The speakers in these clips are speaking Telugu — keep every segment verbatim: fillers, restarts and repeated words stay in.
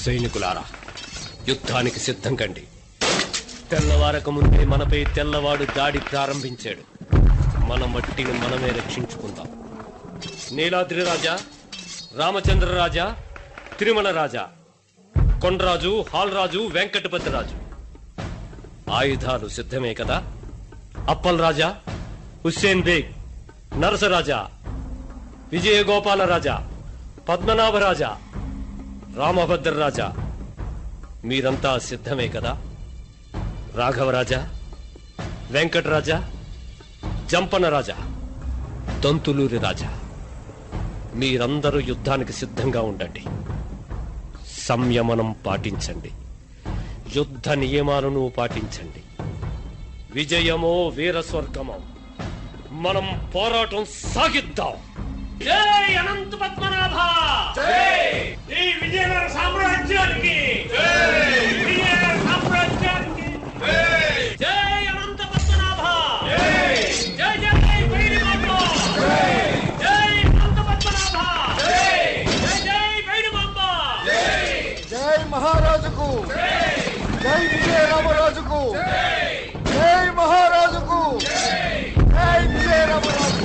సైనికులారా, యుద్ధానికి సిద్ధం కండి. తెల్లవారక ముందే మనపై తెల్లవాడు దాడి ప్రారంభించాడు. మన మట్టిని మనమే రక్షించుకుందాం. నీలాద్రి రాజా, రామచంద్ర రాజా, తిరుమల రాజా, కొండరాజు, హాల్రాజు, వెంకటపతి రాజు, ఆయుధాలు సిద్ధమే కదా? అప్పల్ రాజా, హుస్సేన్ బేగ్, నరసరాజా, విజయగోపాల రాజా, పద్మనాభ రాజా, రామభద్ర రాజా, మీరంతా సిద్ధమే కదా? రాఘవరాజా, వెంకటరాజా, జంపన రాజా, దంతులూరి రాజా, మీరందరూ యుద్ధానికి సిద్ధంగా ఉండండి. సంయమనం పాటించండి. యుద్ధ నియమాలను పాటించండి. విజయమో వీరస్వర్గమో, మనం పోరాటం సాగిద్దాం. జై అనంత పద్మనాభ! ఈ విజయనగర సామ్రాజ్యానికి! విజయనగర సామ్రాజ్యానికి! జై అనంత పద్మనాభ! జై జై వైడిమాంబ! జై అనంత పద్మనాభ! జై జై వైడిమాంబ! జై మహారాజుకు! జై విజయ రామరాజుకు! జై మహారాజుకు! జై విజయ రామరాజుకు!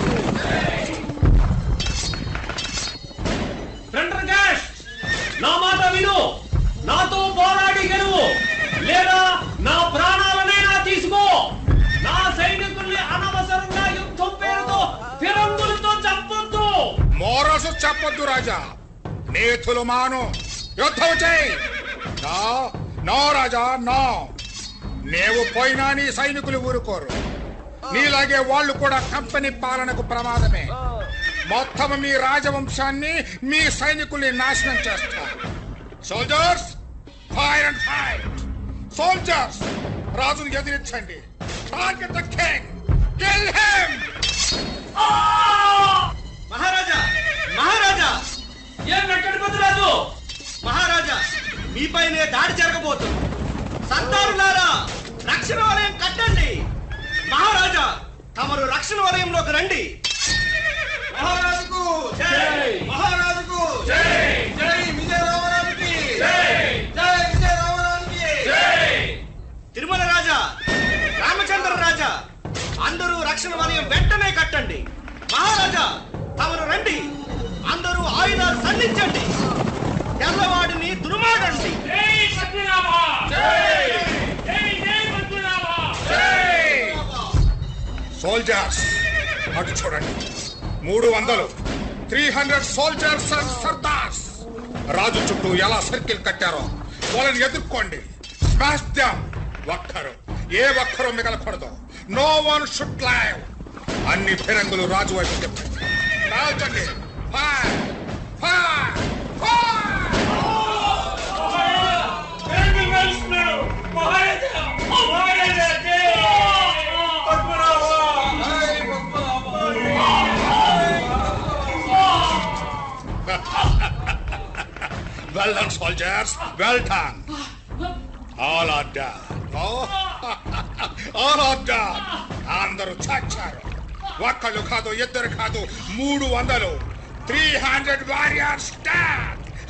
నా మాట విను. నాతో పోరాడి గెలువు, లేదా నా ప్రాణాలనైనా తీసుకో. నా సైనికుల్ని అనవసరంగా యుద్ధం పేరుతో ఫిరంగులతో చంపొద్దు. మోరసు చెప్పొద్దు రాజా. నేతులు మాను, యుద్ధం చేయి. నా నో రాజా, నో. నీవు పోయినా నీ సైనికులు ఊరుకోరు. నీలాగే వాళ్ళు కూడా కంపెనీ పాలనకు ప్రమాదమే. మొత్తం మీ రాజవంశాన్ని, మీ సైనికుల్ని నాశనం చేస్తారు. Soldiers, fire and fight. Soldiers, రాజుని ఎదిరించండి. Target the king, kill him. మహారాజా, మహారాజా! ఏం వెంకటపతి రాజు? మహారాజా, మీపైనే దాడి జరగబోతుంది. సంతారులారా, రక్షణ వలయం కట్టండి. మహారాజా, తమరు రక్షణ వలయంలోకి రండి. మహారాజుకు జై! మహారాజుకు జై! జై విజయ రామరాజుకి జై! జై విజయ రామరాజుకి జై! తిరుమల రాజా, రామచంద్ర రాజా, అందరూ రక్షణ వలయం వెంటనే కట్టండి. మహారాజా, తమరు రండి. అందరూ ఆయుధాలు సంధించండి. తెల్లవాడిని దుర్మాడండి. జై పద్మనాభ! జై! జై జై పద్మనాభ! జై! సోల్జర్స్, అటు చూడండి. మూడు వందలు త్రీ హండ్రెడ్ సోల్జర్స్ అండ్ సర్దార్స్ రాజు చుట్టూ ఎలా సర్కిల్ కట్టారో వాళ్ళని ఎదుర్కోండి. Smash them. ఒక్కరు, ఏ ఒక్కరు మిగలకూడదు. No one should live. అన్ని ఫిరంగులు రాజు వైపు చెప్పండి. రాల్చండి. Fire! Fire! Fire! Well done, soldiers. Well done. All are done. Oh, all are done. అందరూ చచ్చారు. ఒక్కళ్ళు కాదు, ఇద్దరు కాదు, మూడు వందలు. Three hundred warriors dead.